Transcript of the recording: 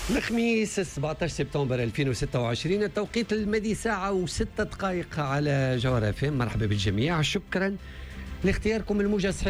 الخميس 17 سبتمبر 2026، التوقيت المدي ساعة و6 دقائق على جوهر FM. مرحبا بالجميع، شكرا لاختياركم الموجز